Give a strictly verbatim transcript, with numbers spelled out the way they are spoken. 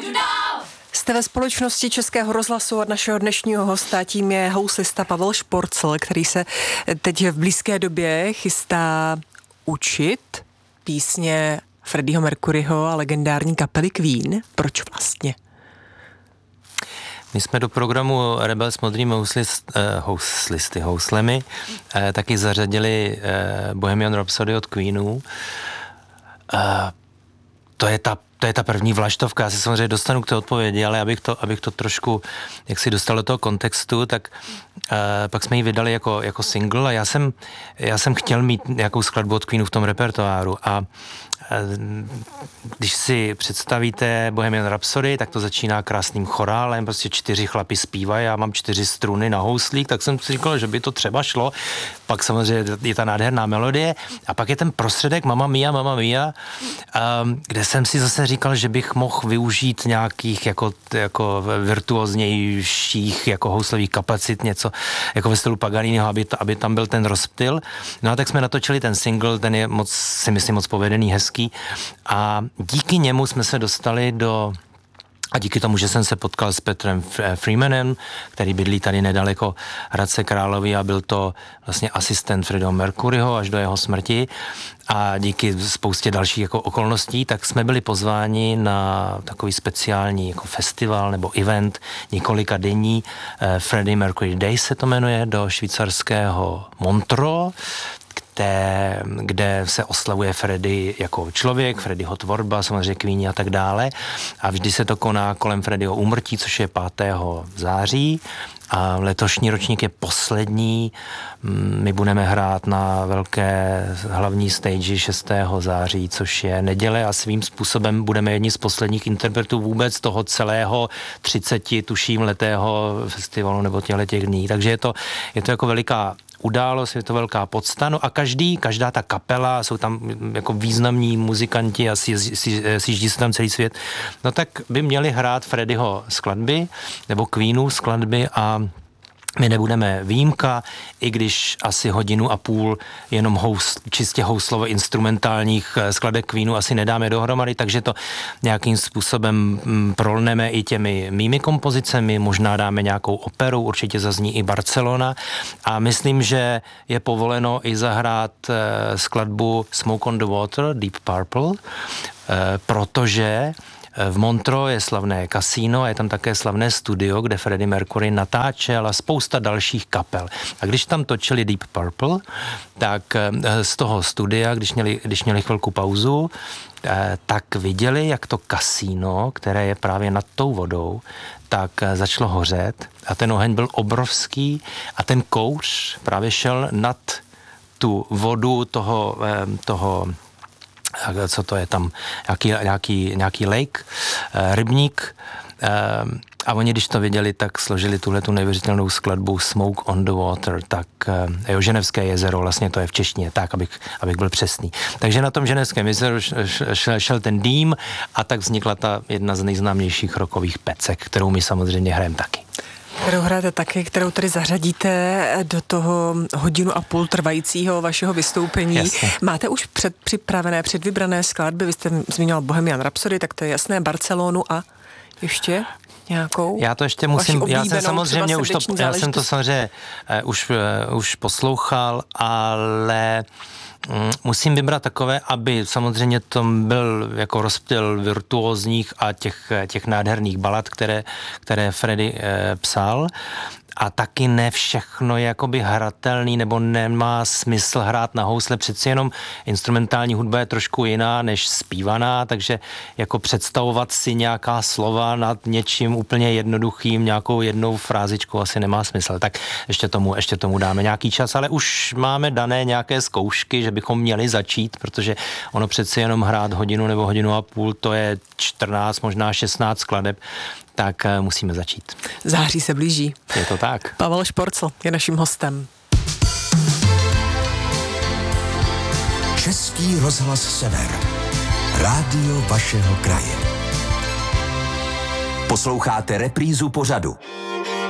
Jste ve společnosti Českého rozhlasu od našeho dnešního hosta, tím je houslista Pavel Šporcl, který se teď v blízké době chystá učit písně Freddieho Mercuryho a legendární kapely Queen. Proč vlastně? My jsme do programu Rebel s modrými houslist, eh, houslisty, houslemi eh, taky zařadili eh, Bohemian Rhapsody od Queenů. Eh, to je ta To je ta první vlaštovka, já se samozřejmě dostanu k té odpovědi, ale abych to, abych to trošku, jak si dostal do toho kontextu, tak uh, pak jsme ji vydali jako, jako single a já jsem, já jsem chtěl mít nějakou skladbu od Queenu v tom repertoáru a když si představíte Bohemian Rhapsody, tak to začíná krásným chorálem, prostě čtyři chlapi zpívají, já mám čtyři struny na houslík, tak jsem si říkal, že by to třeba šlo. Pak samozřejmě je ta nádherná melodie a pak je ten prostředek Mamma Mia, Mamma Mia, kde jsem si zase říkal, že bych mohl využít nějakých jako, jako virtuóznějších jako houslových kapacit, něco jako ve stylu Paganiniho, aby, aby tam byl ten rozptyl. No a tak jsme natočili ten single, ten je moc, si myslím, moc povedený, hezký. A díky němu jsme se dostali do, a díky tomu, že jsem se potkal s Petrem Freemanem, který bydlí tady nedaleko Hradce Králové a byl to vlastně asistent Freddieho Mercuryho až do jeho smrti a díky spoustě dalších jako okolností, tak jsme byli pozváni na takový speciální jako festival nebo event několika denní, Freddie Mercury Days se to jmenuje, do švýcarského Montreux, Té, kde se oslavuje Freddie jako člověk, Freddieho tvorba, samozřejmě Queeni a tak dále. A vždy se to koná kolem Freddieho úmrtí, což je pátého září. A letošní ročník je poslední. My budeme hrát na velké hlavní stage šestého září, což je neděle a svým způsobem budeme jedni z posledních interpretů vůbec toho celého třiceti, tuším, letého festivalu nebo těchto těch dní. Takže je to, je to jako veliká událost, je to velká podsta, no a každý, každá ta kapela, jsou tam jako významní muzikanti a sjíždí se tam celý svět, no tak by měli hrát Freddieho skladby, nebo Queenů skladby a my nebudeme výjimka, i když asi hodinu a půl jenom housl, čistě houslovo instrumentálních skladeb Queenu asi nedáme dohromady, takže to nějakým způsobem prolneme i těmi mými kompozicemi, možná dáme nějakou operu, určitě zazní i Barcelona a myslím, že je povoleno i zahrát skladbu Smoke on the Water, Deep Purple, protože v Montreux je slavné kasíno a je tam také slavné studio, kde Freddie Mercury natáčel a spousta dalších kapel. A když tam točili Deep Purple, tak z toho studia, když měli, když měli chvilku pauzu, tak viděli, jak to kasíno, které je právě nad tou vodou, tak začalo hořet a ten oheň byl obrovský a ten kouř právě šel nad tu vodu toho, toho co to je tam, nějaký, nějaký, nějaký lake, rybník a oni, když to viděli, tak složili tuhletu neuvěřitelnou skladbu Smoke on the Water, tak jo, Ženevské jezero, vlastně to je v češtině, tak, abych, abych byl přesný. Takže na tom Ženevském jezeru šel, šel ten dým a tak vznikla ta jedna z nejznámějších rockových pecek, kterou my samozřejmě hrajeme taky. Kterou hrajete taky, kterou tedy zařadíte do toho hodinu a půl trvajícího vašeho vystoupení. Jasně. Máte už předpřipravené, předvybrané skladby? Vy jste zmiňoval Bohemian Rhapsody, tak to je jasné, Barcelonu a ještě nějakou? Já to ještě musím, já jsem samozřejmě už to, já jsem to samozřejmě uh, už, uh, už poslouchal, ale musím vybrat takové, aby samozřejmě to byl jako rozptyl virtuózních a těch, těch nádherných balad, které, které Freddie eh, psal. A taky ne všechno je jakoby hratelný, nebo nemá smysl hrát na housle. Přeci jenom instrumentální hudba je trošku jiná než zpívaná, takže jako představovat si nějaká slova nad něčím úplně jednoduchým, nějakou jednou frázičkou asi nemá smysl. Tak ještě tomu, ještě tomu dáme nějaký čas, ale už máme dané nějaké zkoušky, že bychom měli začít, protože ono přeci jenom hrát hodinu nebo hodinu a půl, to je čtrnáct, možná šestnáct skladeb, tak musíme začít. Září se blíží. Je to tak. Pavel Šporcl je naším hostem. Český rozhlas Sever. Rádio vašeho kraje. Posloucháte reprízu pořadu.